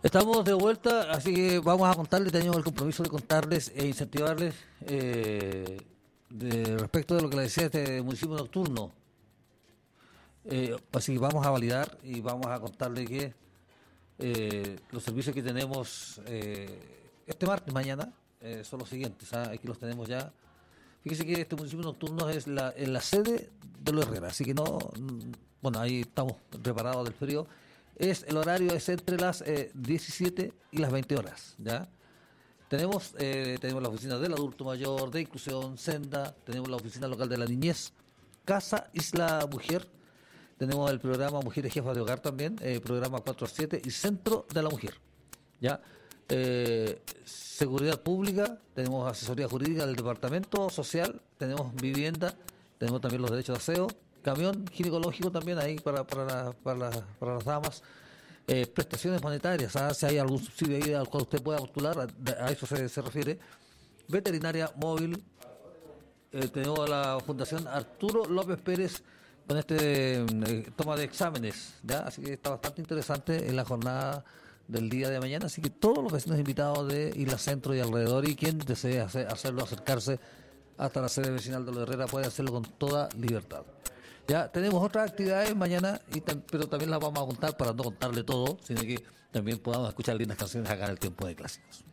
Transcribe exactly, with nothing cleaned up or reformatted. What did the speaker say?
Estamos de vuelta, así que vamos a contarles, tenemos el compromiso de contarles e incentivarles eh, de, respecto de lo que les decía este municipio nocturno. Eh, así que vamos a validar y vamos a contarles que eh, los servicios que tenemos eh, este martes, mañana, eh, son los siguientes. ¿Ah? Aquí los tenemos ya. Fíjese que este municipio nocturno es la, es la sede de los Herrera, así que no, bueno, ahí estamos preparados del frío. Es el horario es entre las eh, diecisiete y las veinte horas, ¿ya? Tenemos eh, tenemos la oficina del adulto mayor, de inclusión, senda, tenemos la oficina local de la niñez, Casa Isla Mujer, tenemos el programa Mujeres Jefas de Hogar también, eh, programa cuatro a siete y Centro de la Mujer, ¿ya? Eh, seguridad pública, tenemos asesoría jurídica del departamento social, tenemos vivienda, tenemos también los derechos de aseo, camión ginecológico también ahí para para, la, para, la, para las damas, eh, prestaciones monetarias, ¿sabes? Si hay algún subsidio ahí al cual usted pueda postular, a, a eso se, se refiere, veterinaria móvil, eh, tenemos la Fundación Arturo López Pérez con este eh, toma de exámenes, ¿ya? Así que está bastante interesante en la jornada del día de mañana, así que todos los vecinos invitados de Isla Centro y alrededor, y quien desee hacer, hacerlo, acercarse hasta la sede vecinal de los Herrera puede hacerlo con toda libertad. Ya tenemos otras actividades mañana, y tam- pero también las vamos a contar para no contarle todo, sino que también podamos escuchar lindas canciones acá en el tiempo de clásicos.